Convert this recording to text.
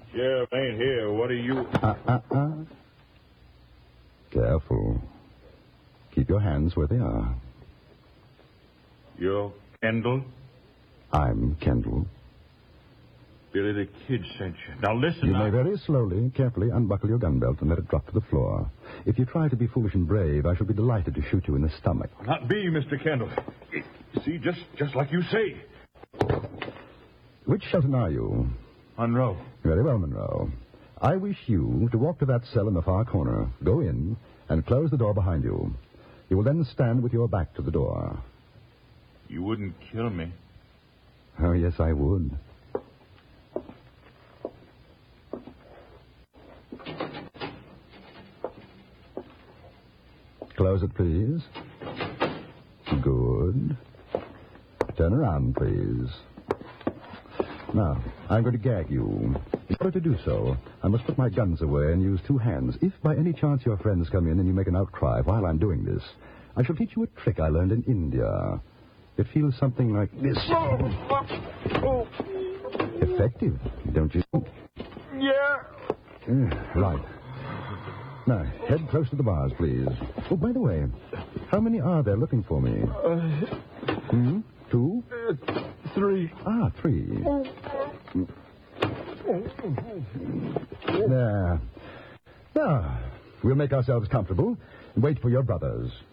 Sheriff ain't here. What are you... Careful. Keep your hands where they are. You're Kendall? I'm Kendall. Billy the Kid sent you. Now listen, You may very slowly, carefully unbuckle your gun belt and let it drop to the floor. If you try to be foolish and brave, I shall be delighted to shoot you in the stomach. Not me, Mr. Kendall. See, just like you say. Which Shelton are you? Monroe. Very well, Monroe. I wish you to walk to that cell in the far corner, go in, and close the door behind you. You will then stand with your back to the door. You wouldn't kill me. Oh, yes, I would. Close it, please. Good. Turn around, please. Now, I'm going to gag you. In order to do so, I must put my guns away and use two hands. If by any chance your friends come in and you make an outcry while I'm doing this, I shall teach you a trick I learned in India. It feels something like this. Effective, don't you think? Yeah. Right. Now, head close to the bars, please. Oh, by the way, how many are there looking for me? 2? 3. 3. There. Now, we'll make ourselves comfortable and wait for your brothers.